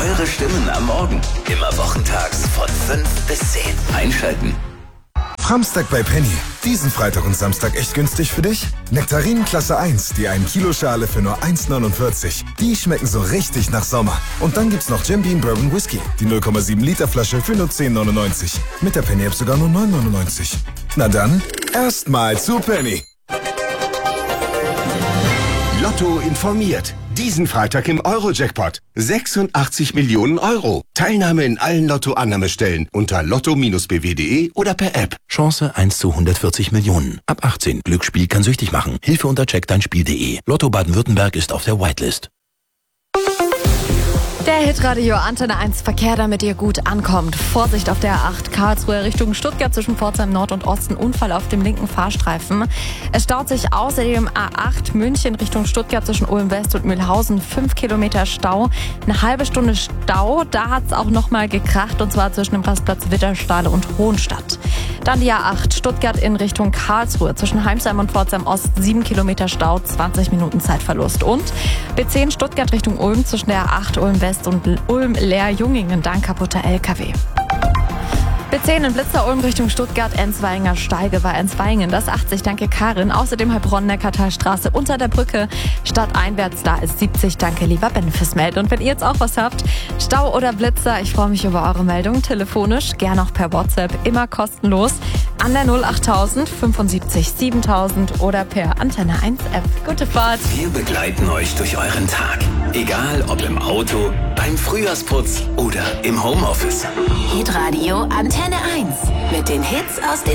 Eure Stimmen am Morgen. Immer wochentags von 5 bis 10. Einschalten. Samstag bei Penny. Diesen Freitag und Samstag echt günstig für dich? Nektarinen Klasse 1, die 1 Kilo Schale für nur 1,49. Die schmecken so richtig nach Sommer. Und dann gibt's noch Jim Beam Bourbon Whisky. Die 0,7 Liter Flasche für nur 10,99. Mit der Penny App sogar nur 9,99. Na dann, erstmal zu Penny. Lotto informiert. Diesen Freitag im Euro-Jackpot. 86 Millionen Euro. Teilnahme in allen Lotto-Annahmestellen unter lotto-bw.de oder per App. Chance 1 zu 140 Millionen. Ab 18. Glücksspiel kann süchtig machen. Hilfe unter checkdeinspiel.de. Lotto Baden-Württemberg ist auf der Whitelist. Der Hitradio Antenne 1 Verkehr, damit ihr gut ankommt. Vorsicht auf der A8 Karlsruhe Richtung Stuttgart zwischen Pforzheim Nord und Osten. Unfall auf dem linken Fahrstreifen. Es staut sich außerdem A8 München Richtung Stuttgart zwischen Ulm West und Mühlhausen. 5 Kilometer Stau. Eine halbe Stunde Stau. Da hat es auch nochmal gekracht und zwar zwischen dem Rastplatz Witterstahle und Hohenstadt. Dann die A8 Stuttgart in Richtung Karlsruhe zwischen Heimsheim und Pforzheim Ost. 7 Kilometer Stau, 20 Minuten Zeitverlust. Und B10 Stuttgart Richtung Ulm zwischen der A8 Ulm West und Ulm-Leer-Jungingen, dann kaputter LKW. B10 in Blitzer Ulm Richtung Stuttgart, Enzweinger Steige bei Enzweingen, das 80, danke Karin. Außerdem Heilbronn-Neckartalstraße unter der Brücke, stadteinwärts, da ist 70, danke lieber Ben fürs Melden. Und wenn ihr jetzt auch was habt, Stau oder Blitzer, ich freue mich über eure Meldung, telefonisch, gern auch per WhatsApp, immer kostenlos, an der 08000 75 7000 oder per Antenne 1 App. Gute Fahrt! Wir begleiten euch durch euren Tag. Egal ob im Auto, beim Frühjahrsputz oder im Homeoffice. Hitradio Antenne 1 mit den Hits aus den